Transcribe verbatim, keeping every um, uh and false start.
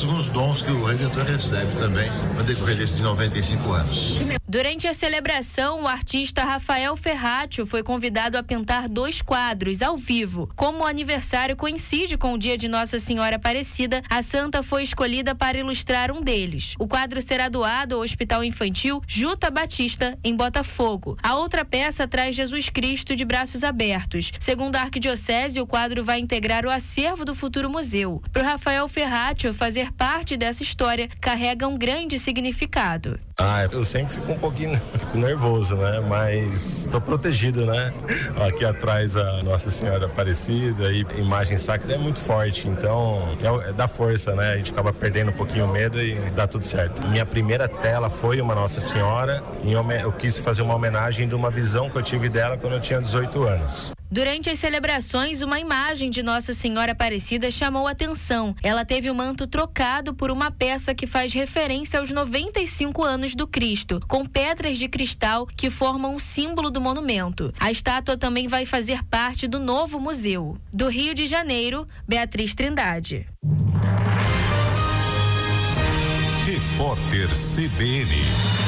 alguns dons que o Redentor recebe também no decorrer desses noventa e cinco anos. Durante a celebração, o artista Rafael Ferraccio foi convidado a pintar dois quadros ao vivo. Como o aniversário coincide com o dia de Nossa Senhora Aparecida, a santa foi escolhida para ilustrar um deles. O quadro será doado ao Hospital Infantil Juta Batista, em Botafogo. A outra peça traz Jesus Cristo de braços abertos. Segundo a Arquidiocese, o quadro vai integrar o acervo do futuro museu. Para o Rafael Ferraccio, fazer parte dessa história carrega um grande significado. Ah, eu sempre fico um pouquinho fico nervoso, né? Mas estou protegido, né? Aqui atrás a Nossa Senhora Aparecida e a imagem sacra é muito forte, então é, é dá força, né? A gente acaba perdendo um pouquinho o medo e dá tudo certo. Minha primeira tela foi uma Nossa Senhora e eu quis fazer uma homenagem de uma visão que eu tive dela quando eu tinha dezoito anos. Durante as celebrações, uma imagem de Nossa Senhora Aparecida chamou a atenção. Ela teve o manto trocado por uma peça que faz referência aos noventa e cinco anos do Cristo, com pedras de cristal que formam o símbolo do monumento. A estátua também vai fazer parte do novo museu. Do Rio de Janeiro, Beatriz Trindade. Repórter C B N.